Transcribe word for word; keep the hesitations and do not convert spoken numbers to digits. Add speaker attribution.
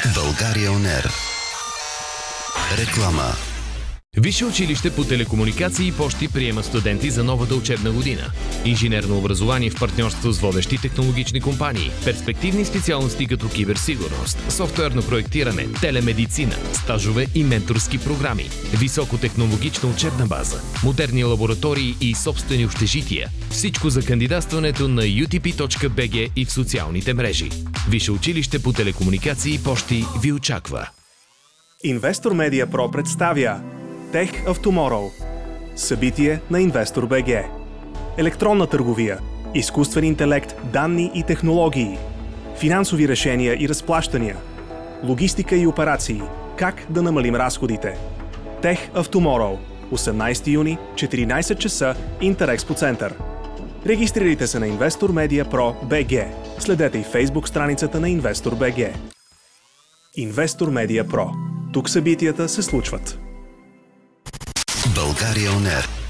Speaker 1: България Он Ер. Реклама.
Speaker 2: Висше училище по телекомуникации и пощи приема студенти за новата учебна година. Инженерно образование в партньорство с водещи технологични компании. Перспективни специалности като киберсигурност, софтуерно проектиране, телемедицина, стажове и менторски програми. Високотехнологична учебна база, модерни лаборатории и собствени общежития. Всичко за кандидатстването на ю ти пи точка би джи и в социалните мрежи. Висше училище по телекомуникации и пощи ви очаква.
Speaker 3: Investor Media Pro представя Tech of Tomorrow. Събитие на InvestorBG. Електронна търговия, изкуствен интелект, данни и технологии, финансови решения и разплащания, логистика и операции, как да намалим разходите. Tech of Tomorrow. осемнайсети юни, четиринайсет часа, Интерекспо център. Регистрирайте се на Investor Media Pro би джи. Следете и Facebook страницата на InvestorBG. Investor Media Pro. Тук събитията се случват.
Speaker 1: България Он Ер.